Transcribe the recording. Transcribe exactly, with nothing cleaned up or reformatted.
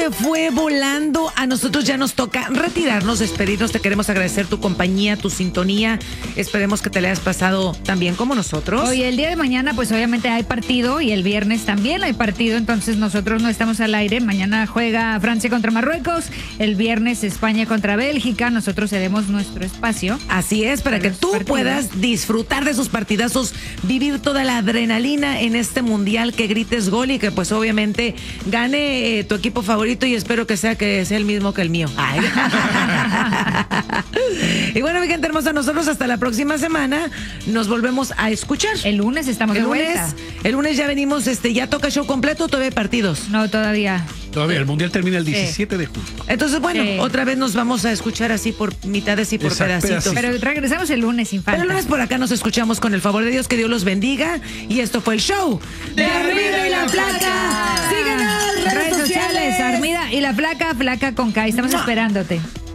se fue volando. A nosotros ya nos toca retirarnos, despedirnos. Te queremos agradecer tu compañía, tu sintonía. Esperemos que te le hayas pasado tan bien como nosotros. Hoy, el día de mañana, pues obviamente hay partido y el viernes también hay partido. Entonces nosotros no estamos al aire. Mañana juega Francia contra Marruecos. El viernes España contra Bélgica. Nosotros cedemos nuestro espacio. Así es, para, para que tú partidos. puedas disfrutar de esos partidazos, vivir toda la adrenalina en este mundial, que grites gol y que pues obviamente gane eh, tu equipo favorito, y espero que sea que sea el mismo que el mío. Ay. Y bueno, mi gente hermosa, nosotros hasta la próxima semana nos volvemos a escuchar. El lunes estamos el de lunes, vuelta. El lunes ya venimos, este, ya toca show completo, ¿o todavía hay partidos? No, todavía. Todavía, el mundial termina el diecisiete sí. de julio. Entonces, bueno, sí. otra vez nos vamos a escuchar así por mitades y por Exacto, pedacitos. Pero regresamos el lunes sin falta. Pero el lunes por acá nos escuchamos con el favor de Dios, que Dios los bendiga. Y esto fue el show de Armida y la Flaca. Síguenos, redes, redes sociales. sociales, Armida y la Flaca, Flaca con K. Estamos no. esperándote.